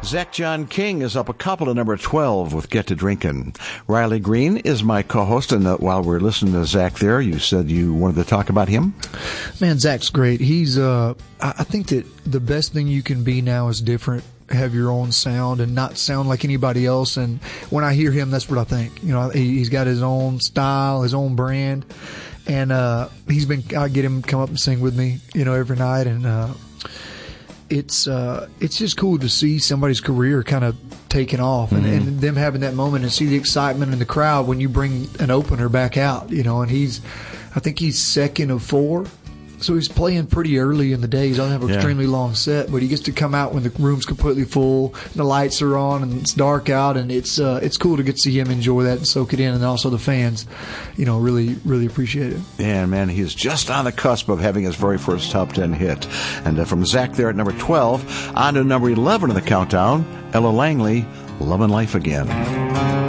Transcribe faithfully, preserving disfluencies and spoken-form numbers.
Zach John King is up a couple to number twelve with Get to Drinkin'. Riley Green is my co-host, and uh, while we're listening to Zach there, you said you wanted to talk about him? Man, Zach's great. He's, uh, I think that the best thing you can be now is different, have your own sound and not sound like anybody else. And when I hear him, that's what I think. You know, he, he's got his own style, his own brand. And, uh, he's been, I get him come up and sing with me, you know, every night. And, uh, it's, uh, it's just cool to see somebody's career kind of taking off and, mm-hmm. and them having that moment and see the excitement in the crowd when you bring an opener back out, you know, and he's, I think he's second of four. So he's playing pretty early in the day. He doesn't have an yeah. extremely long set, but he gets to come out when the room's completely full, and the lights are on, and it's dark out, and it's uh, it's cool to get to see him enjoy that and soak it in, and also the fans, you know, really really appreciate it. Yeah, man, he's just on the cusp of having his very first top ten hit. And uh, from Zach there at number twelve, on to number eleven in the countdown, Ella Langley, Lovin' Life Again.